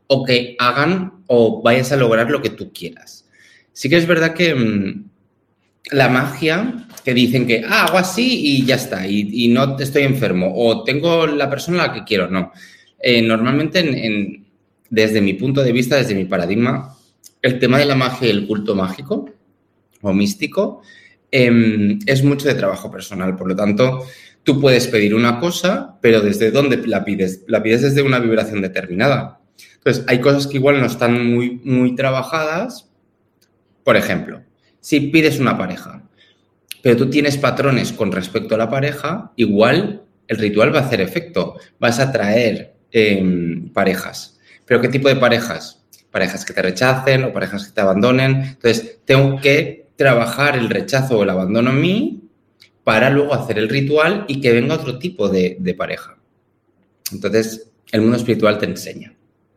o que hagan o vayas a lograr lo que tú quieras. Sí que es verdad que la magia, que dicen que hago así y ya está, y no estoy enfermo, o tengo la persona a la que quiero, no. Normalmente, desde mi punto de vista, desde mi paradigma, el tema de la magia y el culto mágico o místico es mucho de trabajo personal. Por lo tanto, tú puedes pedir una cosa, pero ¿desde dónde la pides? La pides desde una vibración determinada. Entonces, hay cosas que igual no están muy, muy trabajadas. Por ejemplo, si pides una pareja, pero tú tienes patrones con respecto a la pareja, igual el ritual va a hacer efecto. Vas a atraer parejas. ¿Pero qué tipo de parejas? Parejas que te rechacen o parejas que te abandonen. Entonces, tengo que trabajar el rechazo o el abandono en mí para luego hacer el ritual y que venga otro tipo de pareja. Entonces, el mundo espiritual te enseña.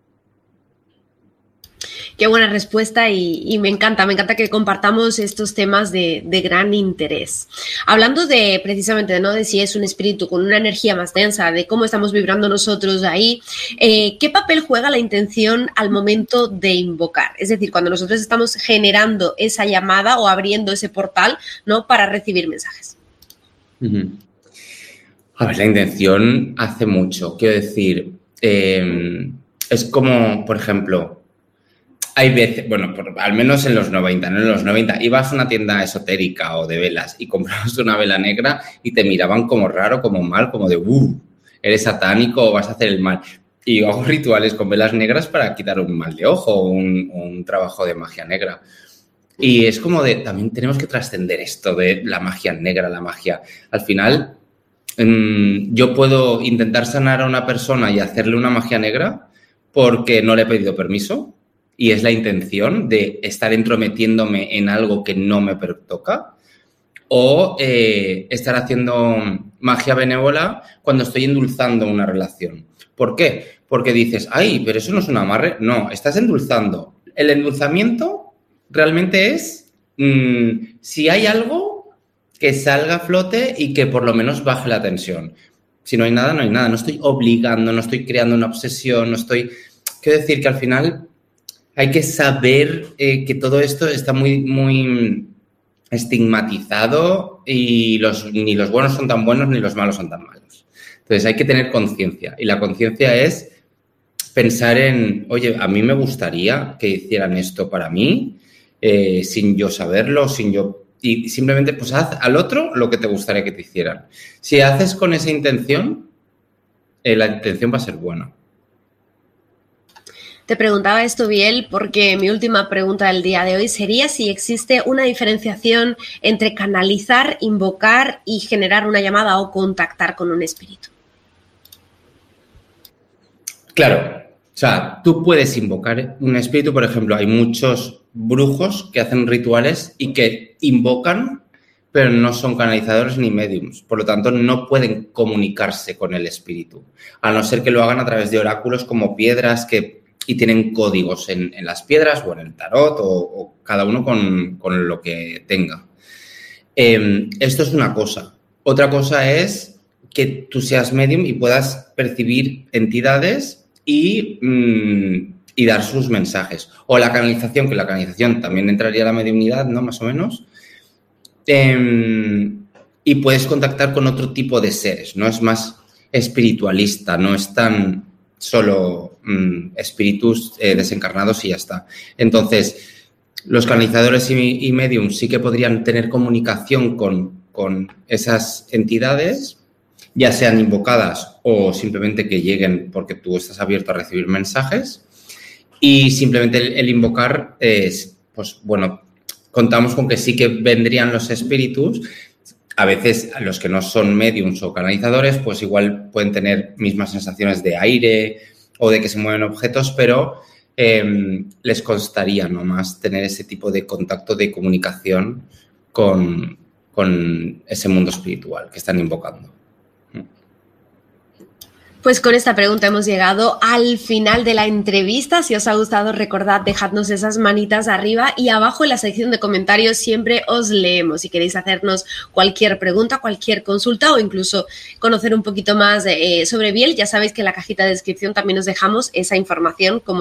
Qué buena respuesta y me encanta que compartamos estos temas de gran interés. Hablando precisamente de si es un espíritu con una energía más densa, de cómo estamos vibrando nosotros ahí, ¿qué papel juega la intención al momento de invocar? Es decir, cuando nosotros estamos generando esa llamada o abriendo ese portal, ¿no?, para recibir mensajes. A ver, la intención hace mucho. Quiero decir, es como, por ejemplo, hay veces, bueno, al menos en los 90, ¿no? En los 90 ibas a una tienda esotérica o de velas y comprabas una vela negra y te miraban como raro, como mal, como de, eres satánico o vas a hacer el mal. Y yo hago rituales con velas negras para quitar un mal de ojo o un trabajo de magia negra. Y es como también tenemos que trascender esto de la magia negra, la magia. Al final, yo puedo intentar sanar a una persona y hacerle una magia negra porque no le he pedido permiso. Y es la intención de estar entrometiéndome en algo que no me toca, o estar haciendo magia benévola cuando estoy endulzando una relación. ¿Por qué? Porque dices, ay, pero eso no es un amarre. No, estás endulzando. El endulzamiento realmente es si hay algo que salga a flote y que por lo menos baje la tensión. Si no hay nada, no hay nada. No estoy obligando, no estoy creando una obsesión, no estoy... Quiero decir que al final... Hay que saber que todo esto está muy, muy estigmatizado y ni los buenos son tan buenos ni los malos son tan malos. Entonces hay que tener conciencia y la conciencia es pensar en, oye, a mí me gustaría que hicieran esto para mí sin yo saberlo, y simplemente pues haz al otro lo que te gustaría que te hicieran. Si haces con esa intención, la intención va a ser buena. Te preguntaba esto, Biel, porque mi última pregunta del día de hoy sería si existe una diferenciación entre canalizar, invocar y generar una llamada o contactar con un espíritu. Claro, o sea, tú puedes invocar un espíritu, por ejemplo, hay muchos brujos que hacen rituales y que invocan, pero no son canalizadores ni mediums, por lo tanto no pueden comunicarse con el espíritu, a no ser que lo hagan a través de oráculos como piedras y tienen códigos en las piedras o en el tarot o cada uno con lo que tenga. Esto es una cosa. Otra cosa es que tú seas medium y puedas percibir entidades y dar sus mensajes. O la canalización, que la canalización también entraría a la mediumnidad, ¿no? Más o menos. Y puedes contactar con otro tipo de seres, ¿no? Es más espiritualista, no es tan... solo espíritus desencarnados y ya está. Entonces, los canalizadores y mediums sí que podrían tener comunicación con esas entidades, ya sean invocadas o simplemente que lleguen porque tú estás abierto a recibir mensajes. Y simplemente el invocar es, pues bueno, contamos con que sí que vendrían los espíritus. A veces los que no son mediums o canalizadores, pues igual pueden tener mismas sensaciones de aire o de que se mueven objetos, pero les costaría nomás tener ese tipo de contacto, de comunicación con ese mundo espiritual que están invocando. Pues con esta pregunta hemos llegado al final de la entrevista. Si os ha gustado, recordad, dejadnos esas manitas arriba y abajo en la sección de comentarios siempre os leemos. Si queréis hacernos cualquier pregunta, cualquier consulta o incluso conocer un poquito más sobre Biel, ya sabéis que en la cajita de descripción también os dejamos esa información como